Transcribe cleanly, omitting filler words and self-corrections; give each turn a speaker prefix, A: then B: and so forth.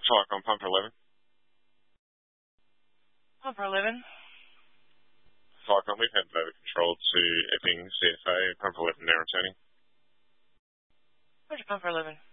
A: Cyclone Pump for 11.
B: Pump for 11.
A: Cyclone, we've handed over control to Epping CFA. Pump for 11 now returning.
B: Roger, Pump for 11.